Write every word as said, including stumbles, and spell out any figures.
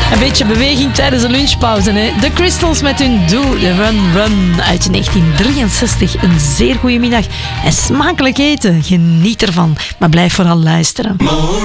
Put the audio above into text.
Een beetje beweging tijdens de lunchpauze. Hè? The Crystals met hun Do The Run Run uit negentien drieënzestig. Een zeer goede middag en smakelijk eten. Geniet ervan, maar blijf vooral luisteren.